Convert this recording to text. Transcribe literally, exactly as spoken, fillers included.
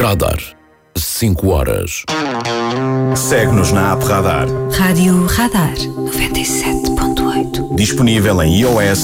Radar. cinco horas. Segue-nos na app Radar. Rádio Radar noventa e sete ponto oito. Disponível em iOS